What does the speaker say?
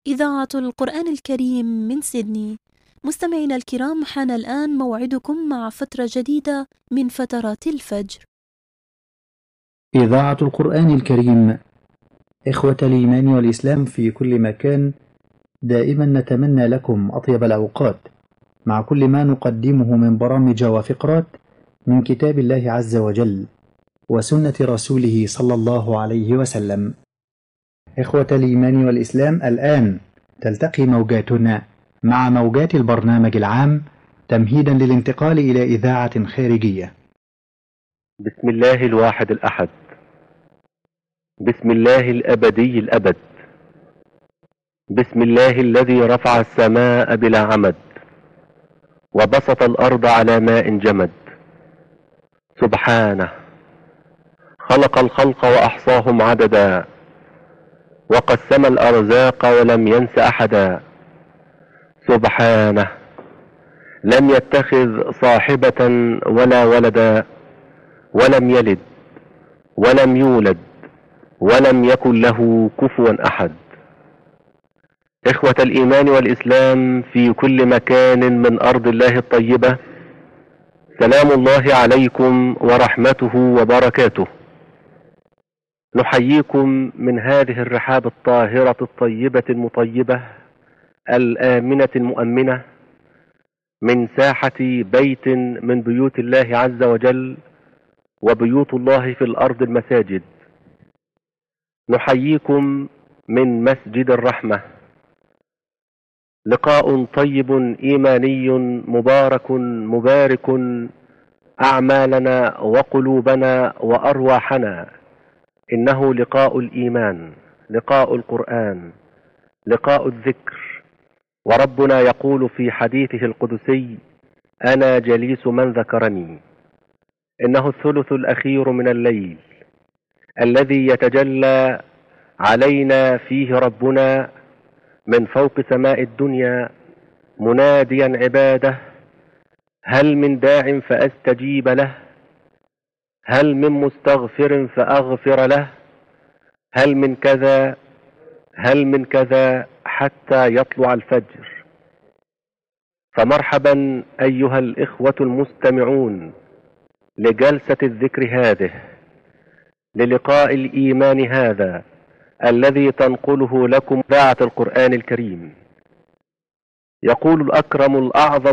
إذاعة القرآن الكريم من سيدني. مستمعينا الكرام، حان الآن موعدكم مع فترة جديدة من فترات الفجر. إذاعة القرآن الكريم. إخوة الإيمان والإسلام في كل مكان، دائما نتمنى لكم أطيب الأوقات مع كل ما نقدمه من برامج وفقرات من كتاب الله عز وجل وسنة رسوله صلى الله عليه وسلم. إخوة الإيمان والإسلام، الآن تلتقي موجاتنا مع موجات البرنامج العام تمهيدا للانتقال إلى إذاعة خارجية. بسم الله الواحد الأحد، بسم الله الأبدي الأبد، بسم الله الذي رفع السماء بلا عمد وبسط الأرض على ماء جمد. سبحانه خلق الخلق وأحصاهم عددا وقسم الأرزاق ولم ينس أحدا. سبحانه لم يتخذ صاحبة ولا ولدا ولم يلد ولم يولد ولم يكن له كفوا أحد. إخوة الإيمان والإسلام في كل مكان من أرض الله الطيبة، سلام الله عليكم ورحمته وبركاته. نحييكم من هذه الرحاب الطاهرة الطيبة المطيبة الآمنة المؤمنة من ساحة بيت من بيوت الله عز وجل، وبيوت الله في الأرض المساجد. نحييكم من مسجد الرحمة، لقاء طيب إيماني مبارك مبارك أعمالنا وقلوبنا وأرواحنا. إنه لقاء الإيمان، لقاء القرآن، لقاء الذكر. وربنا يقول في حديثه القدسي: أنا جليس من ذكرني. إنه الثلث الأخير من الليل الذي يتجلى علينا فيه ربنا من فوق سماء الدنيا مناديا عباده: هل من داع فأستجيب له؟ هل من مستغفر فأغفر له؟ هل من كذا، هل من كذا، حتى يطلع الفجر. فمرحبا أيها الإخوة المستمعون لجلسة الذكر هذه، للقاء الإيمان هذا الذي تنقله لكم إذاعة القرآن الكريم. يقول الأكرم الأعظم